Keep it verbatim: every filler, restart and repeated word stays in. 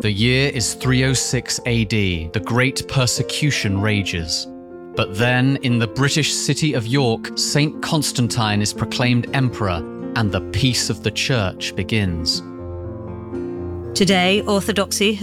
The year is three oh six A D. The Great Persecution rages. But then, in the British city of York, Saint Constantine is proclaimed emperor, and the peace of the Church begins. Today, Orthodoxy